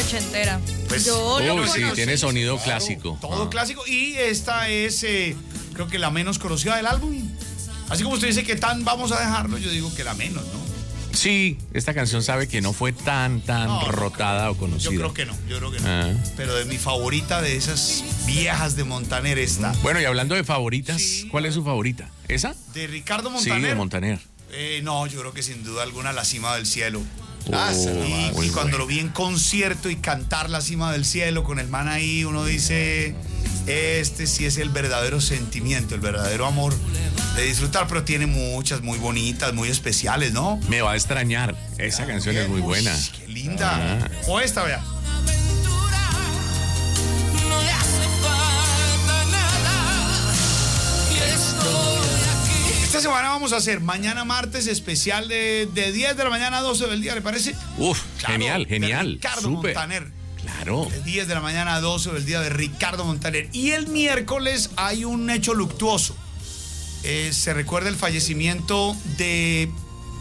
ochentera. Pues, sí, tiene sonido clásico. Todo clásico. Y esta es, creo que la menos conocida del álbum. Así como usted dice que tan vamos a dejarlo, yo digo que la menos, ¿no? Sí, esta canción sabe que no fue tan rotada o conocida. Yo creo que no. Pero de mi favorita de esas viejas de Montaner esta. Bueno, y hablando de favoritas, ¿cuál es su favorita? ¿Esa? De Ricardo Montaner. Sí, de Montaner. No, yo creo que sin duda alguna La Cima del Cielo. Muy cuando bueno. lo vi en concierto y cantar La Cima del Cielo con el man ahí, uno dice, este sí es el verdadero sentimiento, el verdadero amor de disfrutar, pero tiene muchas muy bonitas, muy especiales, ¿no? Me va a extrañar. Esa canción es muy buena. Qué linda. O esta, vea. No le hace falta nada y estoy aquí. Esta semana vamos a hacer mañana martes especial de 10 de la mañana a 12 del día, ¿le parece? Uf, Claro, genial. de Ricardo Súper. Montaner. Claro. De 10 de la mañana a 12 del día de Ricardo Montaner. Y el miércoles hay un hecho luctuoso. Se recuerda el fallecimiento de...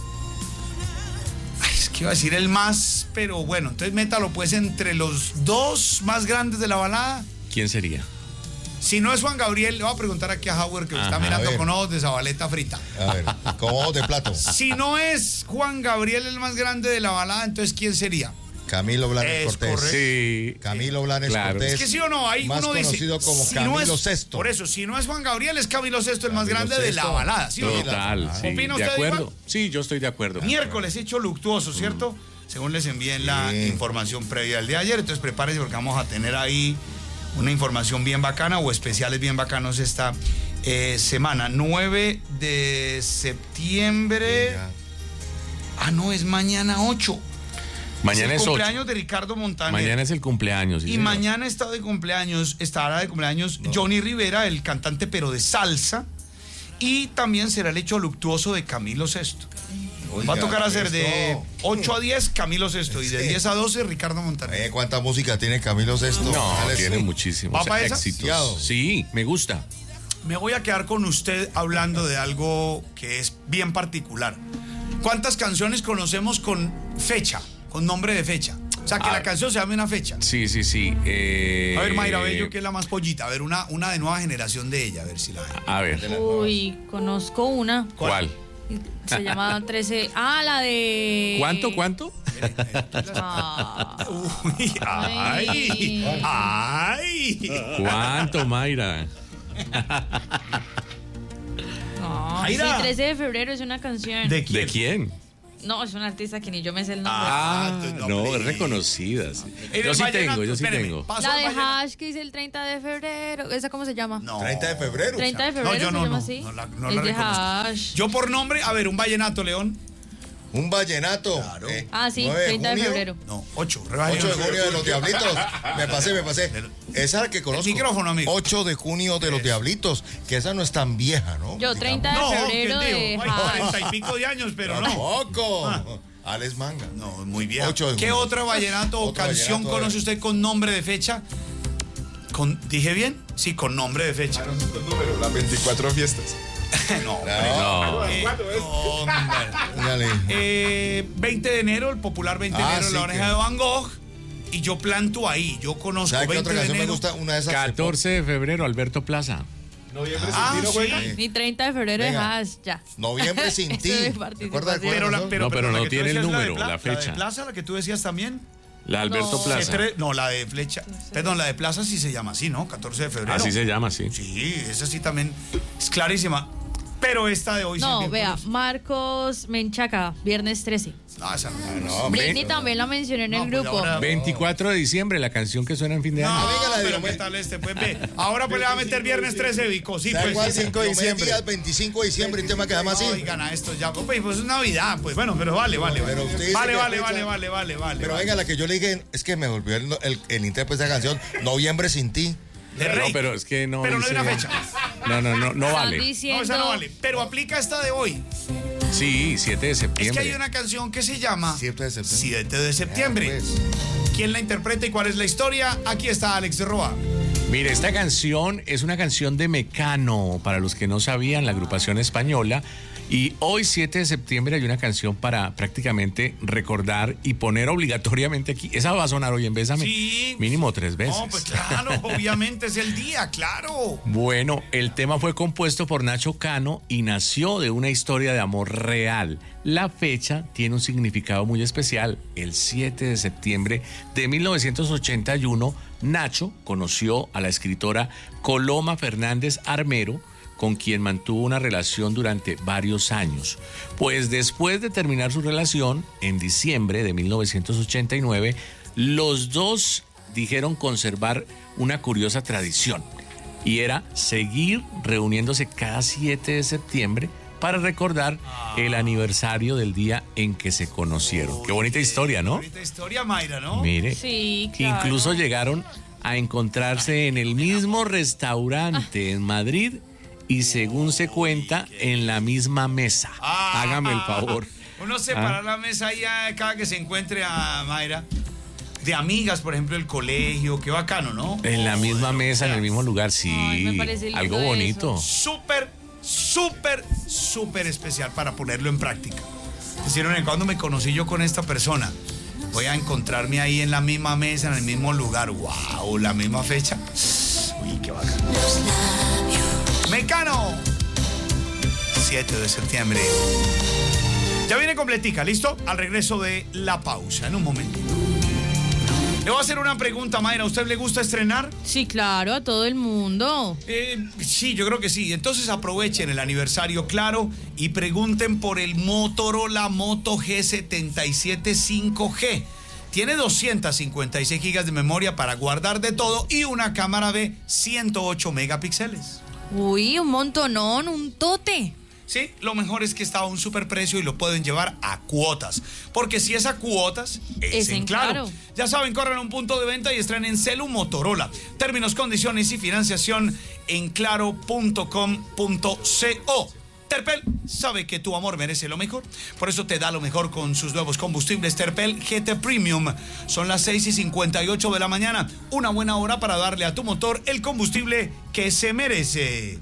Ay, es que iba a decir el más, pero bueno, entonces métalo pues entre los dos más grandes de la balada. ¿Quién sería? Si no es Juan Gabriel, le voy a preguntar aquí a Howard que lo está Ajá, mirando a ver. con ojos de zabaleta frita. A ver, con ojos de plato. Si no es Juan Gabriel el más grande de la balada, entonces ¿quién sería? Camilo Blanes Es Cortés. correcto. Sí. Camilo Blanes Claro. Cortés. Es que sí o no, ahí más uno dice. conocido como si Camilo no es, VI. Por eso, si no es Juan Gabriel, es Camilo VI el más Camilo grande de la VI. balada. ¿Sí o no? Total, sí. ¿Opina ¿De usted acuerdo? igual? Sí, yo estoy de acuerdo. Miércoles hecho luctuoso, ¿cierto? Según les envié en la información previa al día de ayer. Entonces prepárense porque vamos a tener ahí una información bien bacana o especiales bien bacanos esta semana. 9 de septiembre. No, es mañana 8. Mañana es es el 8. cumpleaños de Ricardo Montaner. Mañana es el cumpleaños. sí, Y señor. mañana estará de cumpleaños Johnny Rivera, el cantante pero de salsa. Y también será el hecho luctuoso de Camilo VI. Va a tocar hacer de 8 a 10 Camilo VI y de 10 a 12 Ricardo Montaner. ¿Cuánta música tiene Camilo VI? No, Dale, tiene sí. muchísimos ¿Va para esa? éxitos. Sí, me gusta. Me voy a quedar con usted hablando de algo que es bien particular. ¿Cuántas canciones conocemos con fecha, con nombre de fecha? O sea, que la canción se llame una fecha. Sí. A ver, Mayra Bello, que es la más pollita. A ver, una de nueva generación de ella, a ver si la ve. A ver, Uy, conozco una. ¿cuál? Se llama 13. La de. ¿Cuánto? Ah, Uy, ay. ¿Cuánto, Mayra? no, sí, Mayra. 13 de febrero es una canción. ¿De quién? ¿De quién? No, es un artista que ni yo me sé el nombre. No, es reconocida. sí. En Yo el sí vallenato, tengo, espéreme, tengo. paso La al de vallenato. Hash que dice el 30 de febrero. ¿Esa cómo se llama? No. 30 de febrero. 30 de No, febrero yo se no, llama no. así. No la es reconozco. de Hash. Yo por nombre, a ver, un vallenato, León. Un vallenato. Claro. Sí, 9 30 de junio. febrero. No, 8. 8 de junio de los Diablitos. Me pasé. Esa es la que conozco. El micrófono, amigo. 8 de junio de los Diablitos. Que esa no es tan vieja, ¿no? Yo, 30 de No, febrero ¿quién de dijo? Ay, Hash. 40 y pico de años, pero no. Tampoco. Alex Manga. No, muy bien. 8 de ¿Qué junio. otra vallenato o Otro canción vallenato, conoce usted con nombre de fecha? ¿Dije bien? Sí, con nombre de fecha. Las 24 fiestas. No, No. Dale. 20 de enero, el popular 20 de enero, sí, La Oreja que- de Van Gogh. Y yo planto ahí, yo conozco ¿Sabe qué 20 otra de canción me enero. gusta? Una de esas. 14 de febrero, Alberto Plaza. Noviembre Ah, sin ti no sí. juega. Ni 30 de febrero de Venga. Hash, ya. Noviembre sin Eso ti. de ¿Recuerda participación. Pero la No que tú tiene el decías, número, la la fecha. de Plaza, la que tú decías también. La Alberto No. Plaza. No, la de Flecha. Perdón, la de Plaza sí se llama así, ¿no? 14 de febrero. Así se llama, sí. Sí, esa sí también es clarísima. Pero esta de hoy sí es No, bien vea, curiosa. Marcos Menchaca, viernes 13. No, esa no. No, Britney también la mencioné en el No, pues grupo. ahora- 24 de diciembre, la canción que suena en fin de año. No, venga, la de pero Diomedes. ¿qué tal este? Pues ve, ahora pues le va a meter viernes 13, Vico. Sí, ¿Sabe pues. cuál? Sí. 5 de diciembre. Diomedes Díaz, 25 de diciembre, un tema que llama así. Oigan a esto ya. Pues es Navidad, pues bueno, pero vale. Pero usted dice Vale, que vale, fecha- vale. Pero venga, la que yo le dije, es que me volvió el intérprete de esa canción, Noviembre sin ti. De No, Rey. pero es que no. Pero no hay dice- una fecha. No Están vale. No, diciendo. esa no vale. Pero aplica esta de hoy. Sí, 7 de Es septiembre. que hay una canción que se llama 7 de septiembre. 7 de septiembre. Pues. ¿Quién la interpreta y cuál es la historia? Aquí está Alex de Roa. Mire, esta canción es una canción de Mecano, para los que no sabían, la agrupación española. Y hoy, 7 de septiembre, hay una canción para prácticamente recordar y poner obligatoriamente aquí. Esa va a sonar hoy en Bésame. Sí. Mínimo 3 veces. No, pues claro, obviamente es el día, claro. Bueno, el tema fue compuesto por Nacho Cano y nació de una historia de amor real. La fecha tiene un significado muy especial. El 7 de septiembre de 1981, Nacho conoció a la escritora Coloma Fernández Armero, con quien mantuvo una relación durante varios años. Pues después de terminar su relación, en diciembre de 1989, los dos dijeron conservar una curiosa tradición, y era seguir reuniéndose cada 7 de septiembre para recordar el aniversario del día en que se conocieron. Qué bonita historia, ¿no? Bonita historia, Mayra, ¿no? Mire, Sí, claro. incluso llegaron a encontrarse en el mismo restaurante en Madrid y, según se cuenta, en la misma mesa. Hágame el favor. Uno separa la mesa ahí cada que se encuentre a Mayra. De amigas, por ejemplo, el colegio, qué bacano, ¿no? En la misma mesa, en el mismo lugar, sí. Ay, me parece lindo Algo bonito. Súper, súper, súper especial para ponerlo en práctica. Decieron, cuando me conocí yo con esta persona, voy a encontrarme ahí en la misma mesa, en el mismo lugar. ¡Wow! La misma fecha. Uy, qué bacano. Mecano. 7 de septiembre. Ya viene completica, ¿listo? Al regreso de la pausa, en un momento. Le voy a hacer una pregunta, Mayra. ¿A usted le gusta estrenar? Sí, claro, a todo el mundo. Sí, yo creo que sí. Entonces aprovechen el aniversario, claro, y pregunten por el Motorola Moto G77 5G. Tiene 256 gigas de memoria para guardar de todo y una cámara de 108 megapíxeles. Uy, un montonón, un tote. Sí, lo mejor es que está a un superprecio y lo pueden llevar a cuotas. Porque si es a cuotas, es en Claro. Ya saben, corren a un punto de venta y estrenen Celu Motorola. Términos, condiciones y financiación en claro.com.co. Terpel sabe que tu amor merece lo mejor, por eso te da lo mejor con sus nuevos combustibles Terpel GT Premium. Son las 6:58 de la mañana, una buena hora para darle a tu motor el combustible que se merece.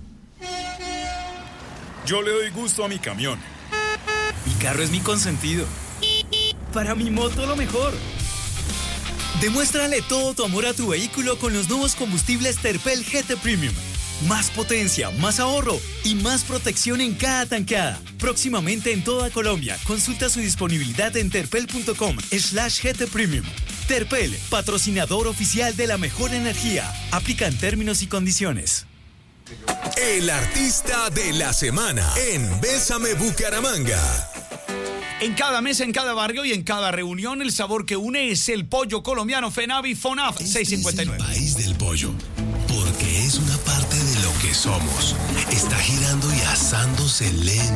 Yo le doy gusto a mi camión. Mi carro es mi consentido. Para mi moto lo mejor. Demuéstrale todo tu amor a tu vehículo con los nuevos combustibles Terpel GT Premium. Más potencia, más ahorro y más protección en cada tanqueada. Próximamente en toda Colombia. Consulta su disponibilidad en terpel.com/GT Premium. Terpel, patrocinador oficial de la mejor energía. Aplican términos y condiciones. El artista de la semana en Bésame Bucaramanga. En cada mesa, en cada barrio y en cada reunión, el sabor que une es el pollo colombiano. FENAVI FONAF 659. Es el país del pollo, porque es una parte de lo que somos. Está girando y asándose lento.